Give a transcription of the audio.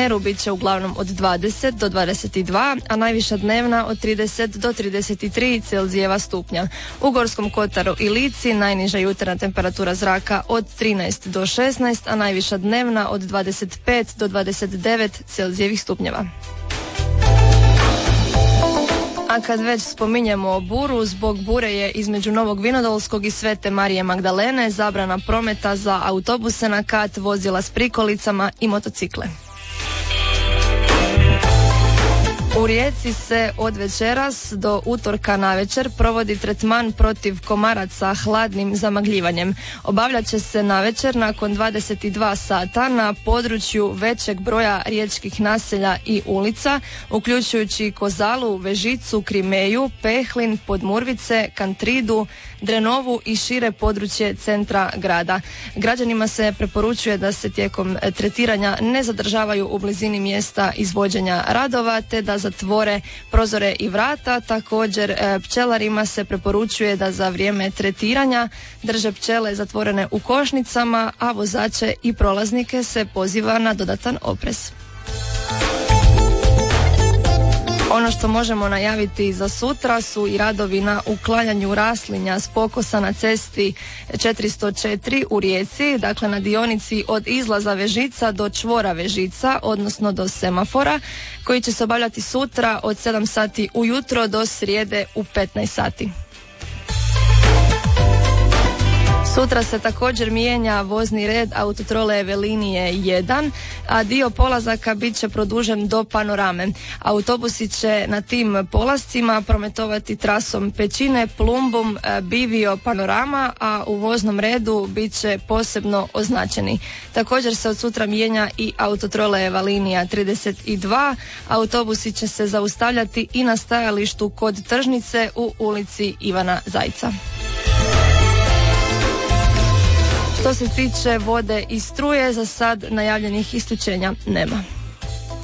Kvarneru bit će uglavnom od 20 do 22, a najviša dnevna od 30 do 33 Celzijeva stupnja. U Gorskom kotaru i Lici najniža jutarnja temperatura zraka od 13 do 16, a najviša dnevna od 25 do 29 Celzijevih stupnjeva. A kad već spominjemo buru, zbog bure je između Novog Vinodolskog i Svete Marije Magdalene zabrana prometa za autobuse na kat, vozila s prikolicama i motocikle. U Rijeci se od večeras do utorka navečer provodi tretman protiv komaraca hladnim zamagljivanjem. Obavljat će se navečer nakon 22 sata na području većeg broja riječkih naselja i ulica, uključujući Kozalu, Vežicu, Krimeju, Pehlin, Podmurvice, Kantridu, Drenovu i šire područje centra grada. Građanima se preporučuje da se tijekom tretiranja ne zadržavaju u blizini mjesta izvođenja radova, te da zatvore prozore i vrata. Također pčelarima se preporučuje da za vrijeme tretiranja drže pčele zatvorene u košnicama, a vozače i prolaznike se poziva na dodatan oprez. Ono što možemo najaviti za sutra su i radovi na uklanjanju raslinja s pokosa na cesti 404 u Rijeci, dakle na dionici od izlaza Vežica do čvora Vežica, odnosno do semafora, koji će se obavljati sutra od 7 sati ujutro do srijede u 15 sati. Sutra se također mijenja vozni red autotrolejeve linije 1, a dio polazaka bit će produžen do Panorame. Autobusi će na tim polascima prometovati trasom Pećine, Plumbum, Bivio, Panorama, a u voznom redu bit će posebno označeni. Također se od sutra mijenja i autotrolejeva linija 32. Autobusi će se zaustavljati i na stajalištu kod tržnice u ulici Ivana Zajca. Što se tiče vode i struje, za sad najavljenih isključenja nema.